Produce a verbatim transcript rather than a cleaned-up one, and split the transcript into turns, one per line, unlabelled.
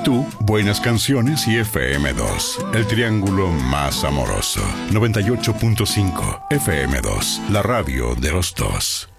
Tú, buenas canciones y F M dos. El triángulo más amoroso. noventa y ocho punto cinco F M dos, la radio de los dos.